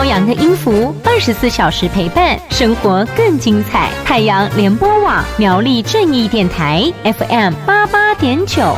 阳的音符，24小时陪伴，生活更精彩。太阳联播网苗栗正义电台 FM 88.9。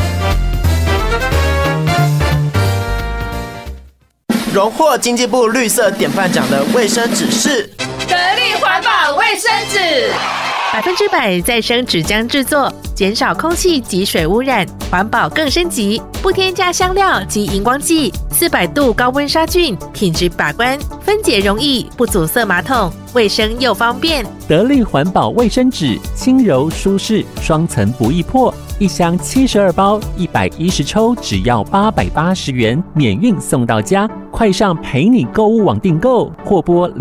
荣获经济部绿色典范奖的卫生纸是得力环保卫生纸 ，100%再生纸浆制作，减少空气及水污染，环保更升级，不添加香料及荧光剂，400度高温杀菌，品质把关，分解容易，不阻塞马桶，卫生又方便。 得力环保卫生纸，轻柔舒适，双层不易破，一箱72包，110抽，只要880元，免运送到家。快上陪你购物网订购，或拨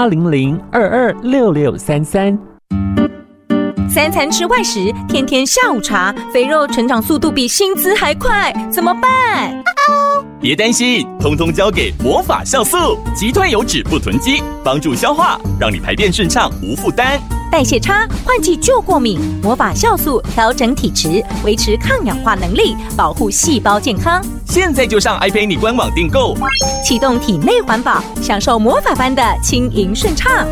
0800226633。 3餐吃外食，天天下午茶，肥肉成长速度比薪资还快，怎么办？ 别担心，通通交给魔法酵素，击退油脂不囤积，帮助消化，让你排便顺畅无负担。 代谢差，换季就过敏，魔法酵素调整体质，维持抗氧化能力，保护细胞健康。 现在就上爱陪你官网订购， 启动体内环保，享受魔法般的轻盈顺畅。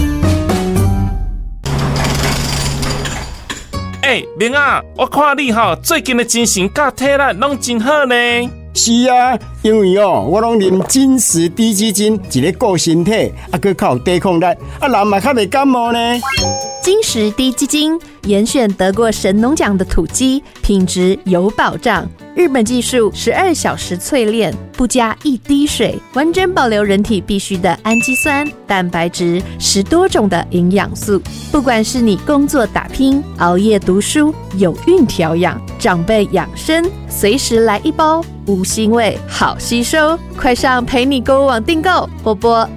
明啊，我看你最近的精神甲体力拢真好呢。 是啊，因为我拢啉金石低基金，一个顾身体，还靠有抵抗力，人嘛较袂感冒呢。 金石低基金严选得过神农奖的土鸡，品质有保障。日本技术12小时淬炼，不加一滴水，完整保留人体必需的氨基酸、蛋白质，10多种的营养素。不管是你工作打拼、熬夜读书、有孕调养、长辈养生，随时来一包，无腥味，好吸收。快上陪你购物网订购，或拨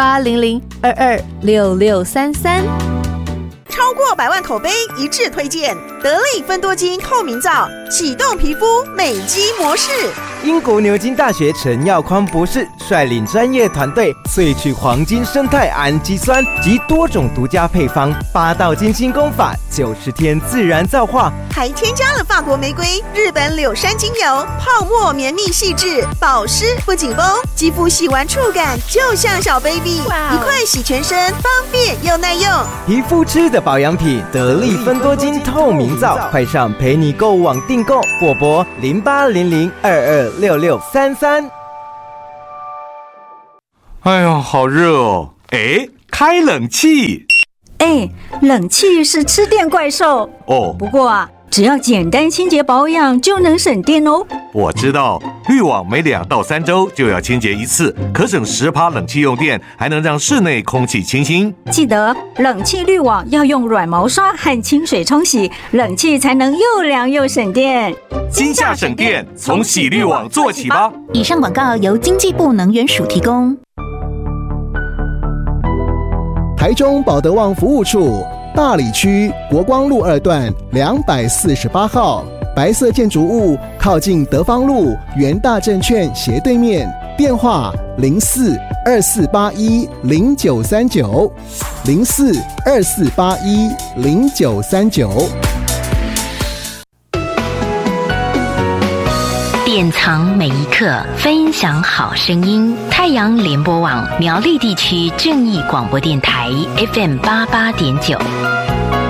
0800226633。 超过100万口碑一致推荐，得力芬多精透明皂，启动皮肤美肌模式。 英国牛津大学陈耀匡博士率领专业团队萃取黄金生态氨基酸及多种独家配方，8道精心工法，90天自然皂化， 还添加了法国玫瑰、日本柳杉精油，泡沫绵密细致，保湿不紧绷，肌肤洗完触感就像小 baby， 一块洗全身，方便又耐用。 皮肤吃的保养品，得力芬多精透明皂，快上陪你购物网订购，或拨0800226633。 哎呦，好热哦！开冷气。 冷气是吃电怪兽哦。 不过只要简单清洁保养就能省电哦。 我知道，滤网每2到3周就要清洁一次，可省10%冷气用电，还能让室内空气清新。 记得冷气滤网要用软毛刷和清水冲洗，冷气才能又凉又省电。 今夏省电，从洗滤网做起吧。 以上广告由经济部能源署提供。 台中保德旺服务处大里区国光路2段248号，白色建筑物靠近德芳路元大证券斜对面，电话0424810939 0424810939。 典藏每一刻，分享好声音。太阳联播网苗栗地区正义广播电台 FM 88.9。